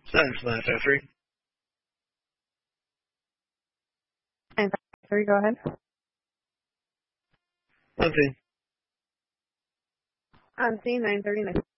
953. 953, go ahead. Okay. On scene 939.